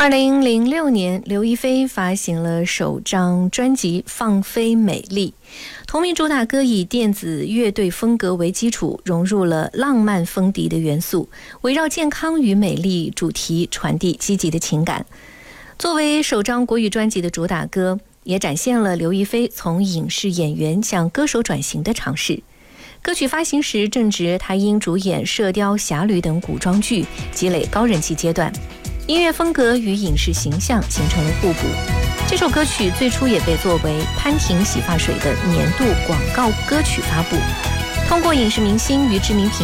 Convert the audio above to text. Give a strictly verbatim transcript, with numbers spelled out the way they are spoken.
二零零六年，刘亦菲发行了首张专辑《放飞美丽》，同名主打歌以电子乐队风格为基础，融入了浪漫风笛的元素，围绕健康与美丽主题传递积极的情感。作为首张国语专辑的主打歌，也展现了刘亦菲从影视演员向歌手转型的尝试。歌曲发行时正值她因主演《射雕侠侣》等古装剧积累高人气阶段，音乐风格与影视形象形成了互补。这首歌曲最初也被作为潘婷洗发水的年度广告歌曲发布，通过影视明星与知名品